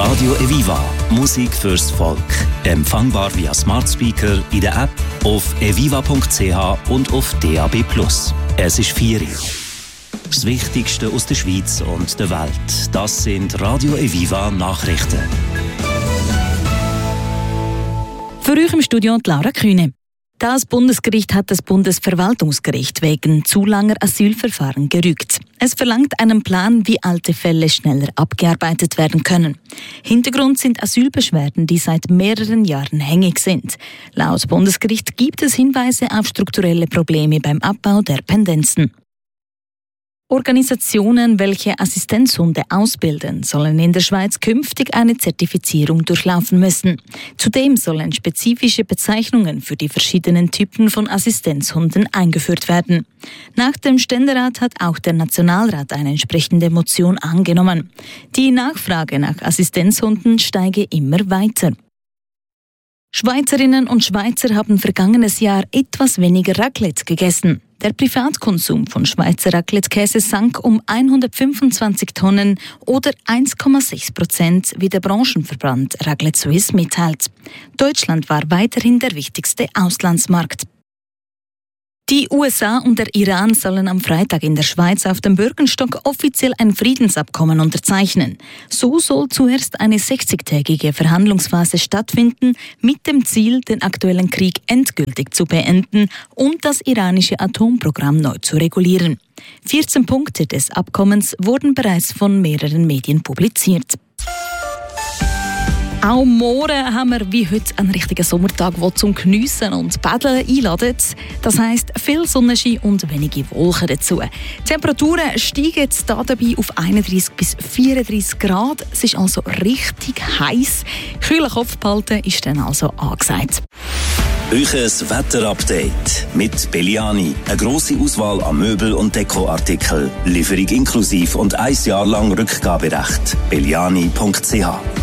Radio Eviva, Musik fürs Volk. Empfangbar via Smart Speaker, in der App, auf eviva.ch und auf DAB+. Es ist 4 Uhr. Das Wichtigste aus der Schweiz und der Welt, das sind Radio Eviva Nachrichten. Für euch im Studio Laura Kühne. Das Bundesgericht hat das Bundesverwaltungsgericht wegen zu langer Asylverfahren gerügt. Es verlangt einen Plan, wie alte Fälle schneller abgearbeitet werden können. Hintergrund sind Asylbeschwerden, die seit mehreren Jahren hängig sind. Laut Bundesgericht gibt es Hinweise auf strukturelle Probleme beim Abbau der Pendenzen. Organisationen, welche Assistenzhunde ausbilden, sollen in der Schweiz künftig eine Zertifizierung durchlaufen müssen. Zudem sollen spezifische Bezeichnungen für die verschiedenen Typen von Assistenzhunden eingeführt werden. Nach dem Ständerat hat auch der Nationalrat eine entsprechende Motion angenommen. Die Nachfrage nach Assistenzhunden steige immer weiter. Schweizerinnen und Schweizer haben vergangenes Jahr etwas weniger Raclette gegessen. Der Privatkonsum von Schweizer Raclette-Käse sank um 125 Tonnen oder 1,6%, wie der Branchenverband Raclette Suisse mitteilt. Deutschland war weiterhin der wichtigste Auslandsmarkt. Die USA und der Iran sollen am Freitag in der Schweiz auf dem Bürgenstock offiziell ein Friedensabkommen unterzeichnen. So soll zuerst eine 60-tägige Verhandlungsphase stattfinden, mit dem Ziel, den aktuellen Krieg endgültig zu beenden und das iranische Atomprogramm neu zu regulieren. 14 Punkte des Abkommens wurden bereits von mehreren Medien publiziert. Auch morgen haben wir wie heute einen richtigen Sommertag, der zum Geniessen und Paddeln einladet. Das heisst, viel Sonnenschein und wenige Wolken dazu. Die Temperaturen steigen jetzt dabei auf 31 bis 34 Grad. Es ist also richtig heiß. Kühlen Kopf behalten ist dann also angesagt. Euches Wetterupdate mit Belliani. Eine grosse Auswahl an Möbel- und Dekoartikeln. Lieferung inklusiv und 1 Jahr lang Rückgaberecht. Belliani.ch